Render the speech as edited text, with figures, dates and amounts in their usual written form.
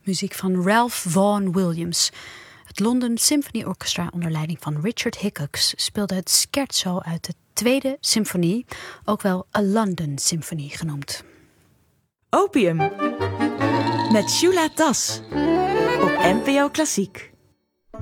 muziek van Ralph Vaughan Williams. Het London Symphony Orchestra onder leiding van Richard Hickox speelde het scherzo uit de Tweede Symfonie, ook wel A London Symphony genoemd. Opium met Shula Das op NPO Klassiek.